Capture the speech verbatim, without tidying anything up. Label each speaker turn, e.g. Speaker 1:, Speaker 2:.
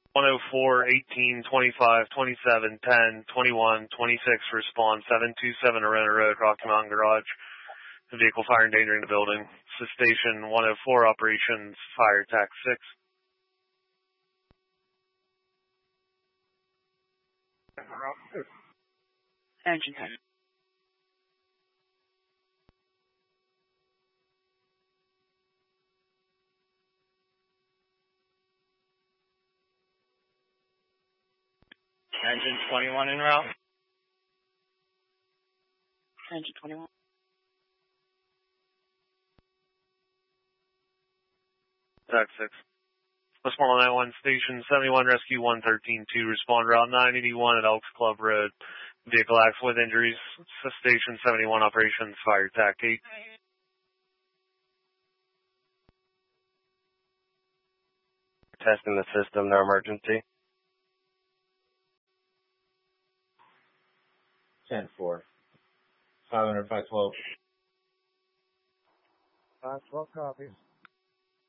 Speaker 1: one oh four, eighteen, twenty-five, twenty-seven, ten, twenty-one, twenty-six, respond seven two seven Arena Road, Rocky Mountain Garage. The vehicle fire endangering the building. Station one oh four, operations, fire tac six.
Speaker 2: Engine ten.
Speaker 3: Engine twenty-one en route.
Speaker 2: Engine twenty-one.
Speaker 1: tac six. Westmoreland nine one, Station seventy-one, Rescue one thirteen two, respond route nine eighty-one at Elks Club Road. Vehicle accident with injuries. Station seventy-one, operations, fire tac eight.
Speaker 4: Testing the system, no emergency.
Speaker 5: ten four. five hundred, five twelve.
Speaker 6: five twelve copies.